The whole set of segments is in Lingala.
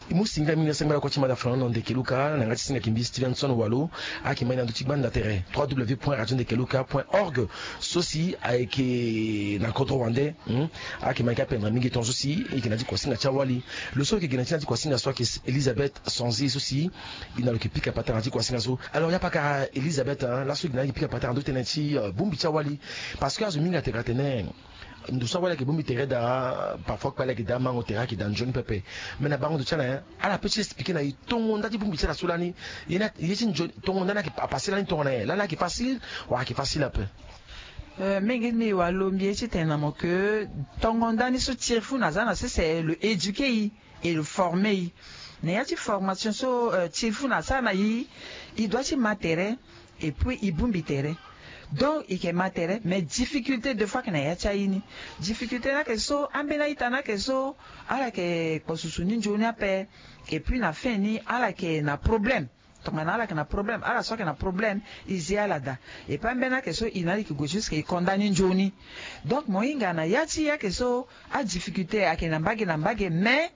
Imusinga minga sengala kwa chima da Fernando Ndekeluka na ngati singa kimbi Stevenson Walo akimanya ndo tigbanda terrain www.radiodekeluka.org sosi aike na kodro wande akimanya pendra mingi ton sosi ikinadi kwa singa chawali le so ke ginati kwa singa so ke Elisabeth Sonzi sosi ina le kipika patara kwa singa so alors ya paka Elisabeth la so ginadi kipika patara ndo tenati bumbi chawali parce que azuminga tekatene nous savons que bon terrain parfois pas que dama au terrain qui dans jeune pépé mais na bango de tchala à la petite expliquer na ton monde dit bon bitala solani il y a une ton monde na qui passer là ton là qui facile ou qui facile un peu mengi ni walombi tena mo que ton monde ni so tire fou na zana c'est le éduquer et le former ne y a une formation so tire fou na sana il doit se matériel et puis il bombi terrain. Donc il y a matériel mais difficulté de fois que na yacha ini difficulté na que so ambena itana que so ala que posusuni jonia pe et puis na fin ni ala que na problème donc na ala que na problème ala so que na problème izia lada et pas ambena que so inali que gojus que condamné joni donc moinga na yachi ya que so a difficulté a que na mbage mais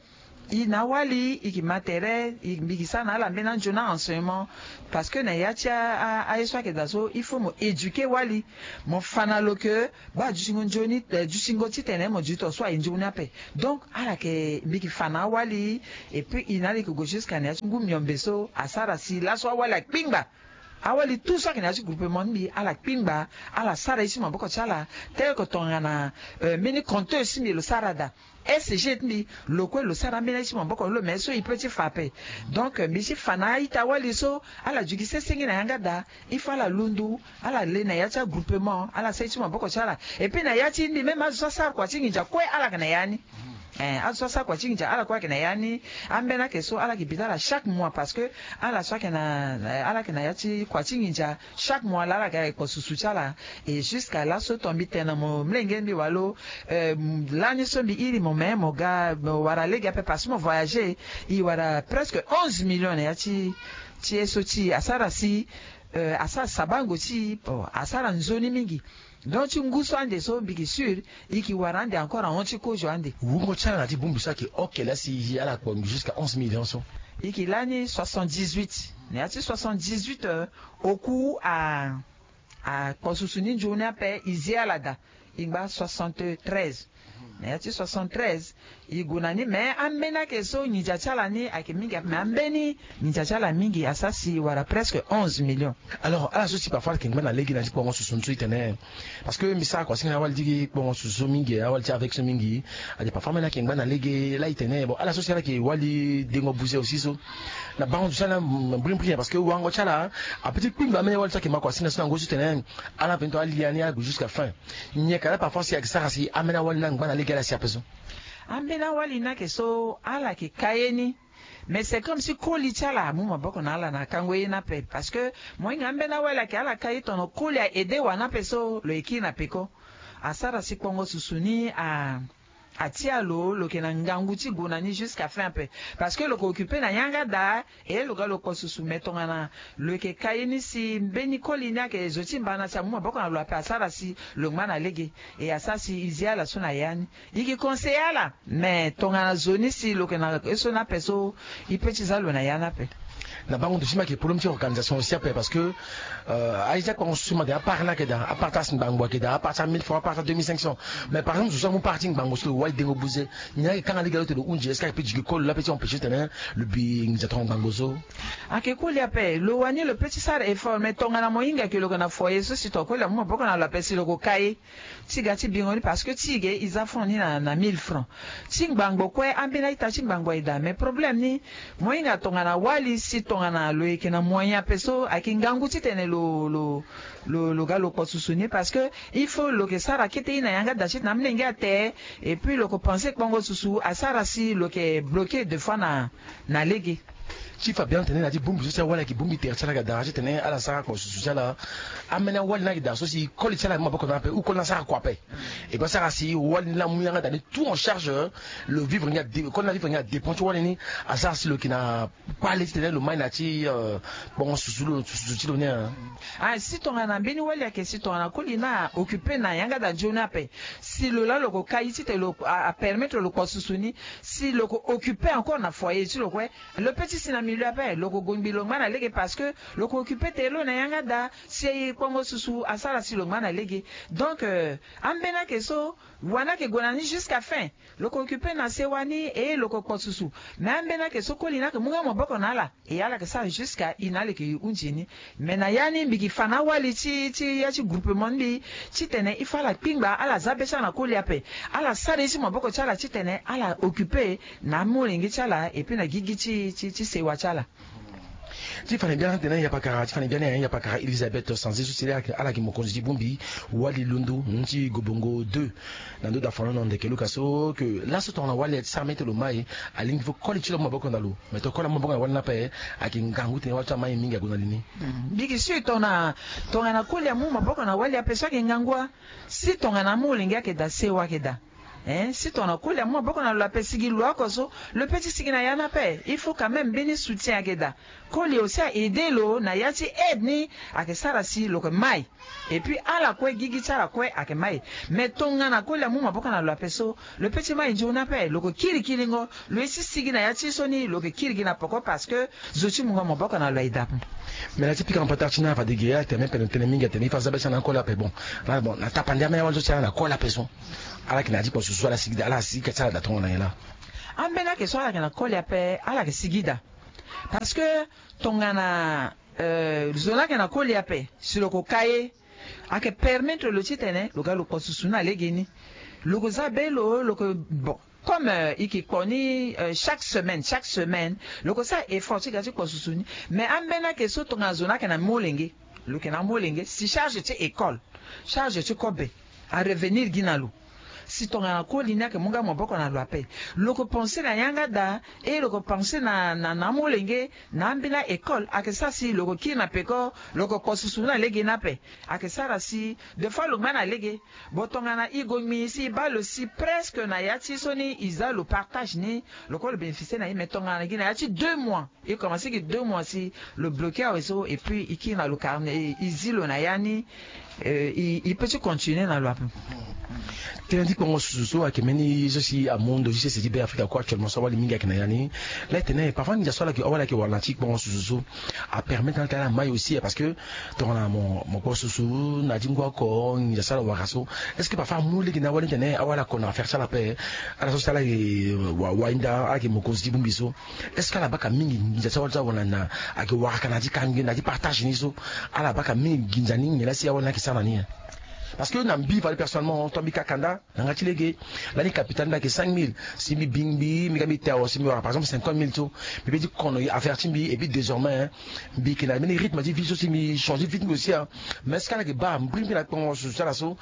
inawali ikimatere ikibikisana ala mbena njona enseignement parce que na yacha a eswa ke daso il faut mo éduquer wali mo fanalo que ba jusingo njoni jusingo titene mo jito so injuni ape donc ala ke biki fana wali et puis inali ko jusqu'à na ngumi ombeso asara si la so wala pingba awali tout ça qui n'a pas groupement bi ala pingba ala sara ici maboko chala tel que ton ana mini compteur si le sarada SG ni lokwe lo sara mena ici maboko lo mais so il peut te frapper donc misi fana ita wali so ala jugise sengi na yanga da il faut la lundu ala le na yacha groupement ala sa ici maboko chala et puis na yachi ni même azo sa kwa tinja kwa ala kana yani azo sa kwa tinja ala kwa kana yani ambena ke so ala kibitala chaque mois parce que ala so kana ala kana yachi kwa tinja chaque mois la ga ko susuchala et jusqu'à là so tombi tena mo mlengendi walo l'année so bi iri mo même mo ga wara lega pe parce mo voyager il wara presque 11 millions yachi ti eso ti asara si asara sabango ti asara nzoni mingi donc tu nguso ande so bigi sur iki warande encore en onti ko joande wungo chana ti bumbu ça que OK là si ala ko jusqu'à 11 millions so iki l'année 78 ne ati 78 au cours à konsusuni journée pe izialada ingba 73 ne ati 73 igunani mais amena ke so nyija chala ni akimiga mais ambeni nyija chala mingi asasi wara presque 11 millions alors ala so si parfois que ngana legi na pour susunsu itene parce que misa ko singa wal digi pour susunsu mingi awal ti avec ce mingi a parfois mena ke ngana legi la itene bon ala so si ala ke wali dengo bouger aussi so na bango chala brim parce que wango chala a petit ping mais wal ta ke mako singa so ngo itene ala pento aliani jusqu'à fin nyeka parfois si akisa si amena wal na ngana legi la si apeso ambena wali na ke so ala ke kayeni mais c'est comme si koli chala muma boko na ala na kangwe na pe parce que moi ngambena wala ke ala kayi tono koli a aider wana peso lo ekina peko asara si kongo susuni a atialo lo ke na ngangu ti gonani jusqu'à fin peu parce que le ko occupé na yanga da et le galo ko susu metonga na le ke kayini si beni kolina ke zoti mbana sa muma boko na lo pa asara si lo ngana lege et asasi iziala sona yani iki conseiller mais tonga na zoni si lo ke na eso na peso ipeti za lo na yana pe na bango de chima ke problème ti organisation aussi après parce que aïja quand on se demande à part là que da à part tas bango que da à part 1000 francs à part 2500 mais par exemple nous avons parti bango sur wal dengo bouze ni na quand ali galote de unji est-ce que peut du col là petit on peut tenir le bi nous attend bango zo ake kuli ape lo wani le petit sar est formé tonga na moinga ke lo kana foyer so si to ko la mo boko na la pesi lo ko kai tiga ti bingoni parce que tige ils a fourni na 1000 francs ting bango ko ambina ita ting bango ida mais problème ni moinga tonga na wali si tonga na lo ke na moyen peso akingangu ti tene lo galo ko susuni parce que il faut lo ke sara kete ina yanga dachit na mlenge ate et puis lo ko penser kongo susu asara si lo ke bloqué de fois na legi chifa bien tenir la dit boum juste wala ki boum terre chala ga tenir à la sara ko su chala amena wala na da so si koli chala ma boko na pe ou koli sara quoi pe et ben ça si wala la mouya da tout en charge le vivre nya kon la vivre nya dépend tu wala ni à ça si le qui n'a pas les tenir le maina ti bon su le ne ah si ton na beni wala ke si ton na koli na occupé na yanga da jona pe si le là le ko kai ti te le à permettre le ko susuni si le ko occupé encore na foyer tu le quoi le petit sinamilo après le ko gombilong mana lege parce que le ko occupé te lo na yanga da si kongo susu asala si lo mana lege donc ambena ke so wana ke gonani jusqu'à fin le ko occupé na sewani et le ko susu mais ambena ke so kolina ke munga moboko na la et ala ke ça jusqu'à inale ke unjini mais na yani mbiki fana wali ti ya ti groupement bi ti tene ifala pingba ala zabesa na koli ape ala sare si moboko chala ti tene ala occupé na molingi chala et puis na gigi ti sewa chala ti fane bien tena ya pakara ti fane bien ya pakara Elisabeth Sanzi so sele ala ki mokonzi bumbi wali lundu nti gobongo 2 na ndo da fana no ndeke lukaso que là so tona wali sa mete lo mai ali ngi fo koli ti lo maboko na lo mais to kola maboko na wali na pe aki ngangu tena wacha mai mingi agona lini bigi si tona na koli ya mu maboko na wali apesa ke ngangwa si tona na mu lingi ke da sewa ke da si ton a coulé moi beaucoup dans la pesigi loi koso le petit signa yana pe il faut quand même béni soutien à Geda coulé aussi à aider lo na yati aide ni à que ça si lo que mai et puis à la quoi gigi ça la quoi à que mai mais ton na coulé moi beaucoup dans la peso le petit mai jona pe lo que kiri ngo le si signa yati soni lo que kiri na pourquoi parce que zochi moi beaucoup dans la ida mais la typique en patarchina va déguer te même penetene minga te ni fa zabe sana ko la pe bon na tapandia mais wanzo sana ko la peso ala kina dipo su la sigida ala si ka da ton na yela ambena ke so ala kana ko la pe ala ke sigida parce que tongana zona kana ko la pe sur le kokaye ake permettre le titene le galo ko susuna legeni le ko zabelo le ko bon comme iki koni chaque semaine le ko ça effort ti gati ko susuni mais ambena ke so tonga zona kana molenge le kana molenge si charge ti école charge ti kobe à revenir ginalo si ton a kolina ke munga moboko na loape loko penser na yanga da et loko penser na molenge na mbina école ake ça si loko ki na peko loko kosusuna lege na pe ake ça si de fois le mana lege botonga na igomi si ba le si presque na yati soni isa le partage ni loko le bénéficier na metonga na gina yati 2 mois et commencer que 2 mois si le bloquer réseau et puis iki na le carnet isilo na yani il peut continuer dans l'Europe. Tu as dit qu'on se que meni ceci à monde aussi c'est dit Afrique quoi actuellement ça va les minga kenayani là tenez parfois il y a ça là qui voilà qui va l'antique bon susu à permettre dans la maille aussi parce que dans la mon quoi susu na dit quoi ko il y a ça là wakaso est-ce que parfois moule qui na wala tenez voilà qu'on a faire ça la paix à la sociale là wainda à qui mon cause dit bumbiso est-ce que la baka mingi il y a ça wala na à qui waka na dit kangi na dit partage ni so à la baka mingi ginzani ni là si wala qui ça na parce que nambi va personnellement tombi kakanda ngati lege la ni capitaine da ke 5000 si mi bingbi mi gabi tawo si mi par exemple 50000 tout mais dit qu'on a affaire timbi et puis désormais bi que la meni rythme dit vie aussi mi changer vite aussi mais ce que ba mbrimbi la con sur ça so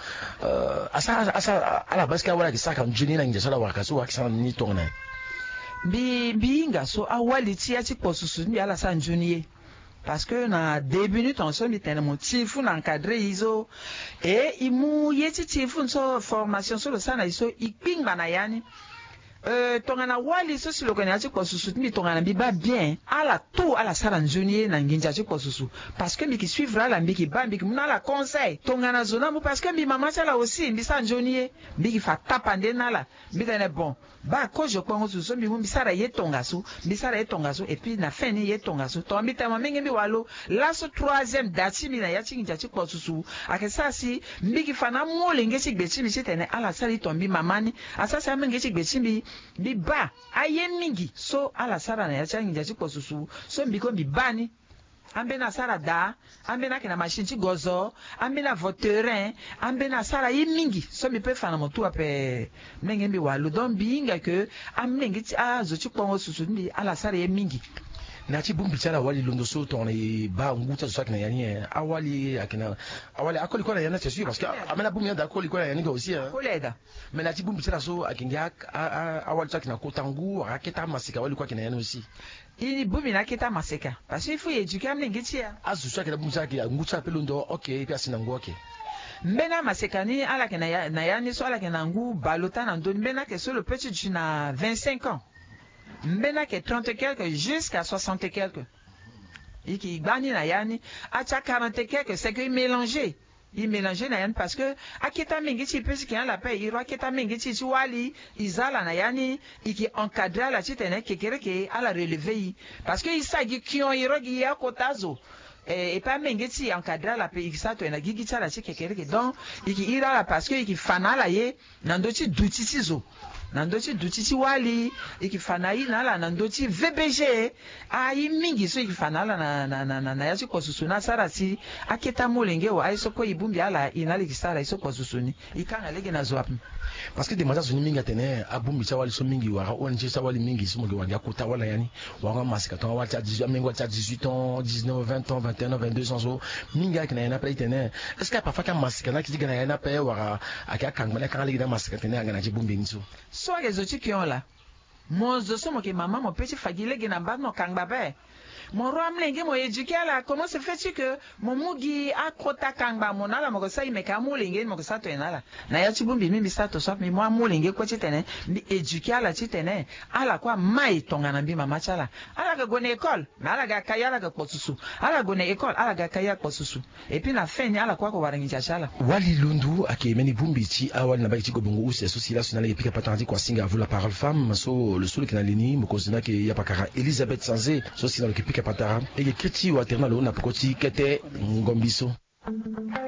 à la base ka wala ke ça quand juni na ngi ça la waka so wa ni tona bi nga so awali ti ati posusu ni ala san juni parce que na début nous on sommes tellement motifs encadré iso et imu yeti tifu so formation sur le sana iso iping banayani tongana wali so si lokoni ati ko susu mi tongana bi ba bien ala tout ala sala nzuni na nginja ati ko susu parce que mi ki suivre ala mi ki ba mi ki muna la conseil tongana zona mu parce que mi mama sala aussi mi sa nzuni mi ki fa tapande nala mi tene bon ba ko je ko susu mi mu sara ye tongaso et puis na fin ni ye tongaso to mi tama mingi mi walo la so troisième dati mi na yati nginja ati ko susu akesa si mi ki fa na molenge si gbeti mi tene ala sala tombi mamani asasa mi ngi si gbeti mi bi ba aye mingi so ala sara na yacha ngi jachi kosusu so mbiko bi bani ambe na sara da ambe na kina machine ti gozo ambe na voterin ambe na sara ye mingi so mi pe fana motu ape menge mbi walu don bi inga ke ambe ngi ti azo ti pongo susu ndi ala sara ye mingi na ti bumbi chala wali londo so ton les ba nguta so sakina yani awali akina awali akoli kwa yana c'est sûr parce que amena bumbi da akoli kwa yani aussi koleda mais na ti bumbi chala so akinga awali sakina kotangu aketa masika wali kwa kina yani aussi ini bumi na kita maseka parce qu'il faut éduquer amlingi tia azu sakina bumbi sakina nguta pelondo OK puis asina ngo OK mbena masekani ala ke na yani so ala ke na ngu balota na ndoni mbena ke so le petit tu na 25 ans mbena ke 30 quelques jusqu'à 60 quelques iki bani na yani acha 40 quelques c'est que il mélangeait na yani parce que akita mingi ti pesi ki la paix iro akita mingi ti wali izala na yani iki encadrer la titene kekere ke ala relever parce que isagi kion iro gi ya kotazo et pas mengeti encadrer la pays ça to na gigi tala ci kekere donc iki ira la parce que iki fanala ye nandoti dutiti zo nandoti dutiti wali iki fanai nala nandoti VBG ai mingi so iki fanala na yasi ko susuna sarasi aketa molenge wa aiso ko ibumbi ala inali kisara iso ko susuni ikanga lege na zo parce que des mazas sont mingi atene abumbi chawali so mingi wa onje chawali mingi so mo wa yakota wala yani wa masika to wa 18 mingi wa 18 ans 19 20 ans 21 ans 22 ans so mingi akina yana pa itene est-ce que parfois quand masika na kiti yana pa wa aka kangmana kan legi na masika tene ngana ji bumbi nso so les autres qui ont là mon zo so mo ke maman mon petit fagile ge na ba no kangba be mon roi mlenge mo éduqué là comment se fait-il que mon mugi akota kangba mon ala mo ko sai me ka mulenge mo ko sa to enala na ya chibumbi mimi sa to so mi mo mulenge ko chitene mi éduqué ala chitene ala kwa mai tonga na mbi mama chala ala ga gone école na ala ga kaya ala ga posusu ala gone école ala ga kaya posusu et puis la fin ala kwa ko warangi chala wali lundu akemeni bumbi chi awali na ba chi gobongo use so la sunale epika patandi kwa singa vous la parole femme so le solo kina lini mo kozina ke ya pakara Elisabeth Sanzé so sila le kipika patara et kriti wa terna lo na pokoti kete ngombiso